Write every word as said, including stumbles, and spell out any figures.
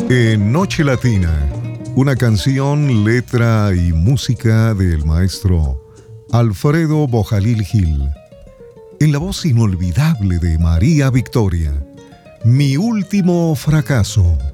En Noche Latina, una canción, letra y música del maestro Alfredo Bojalil Gil, en la voz inolvidable de María Victoria. Mi último fracaso.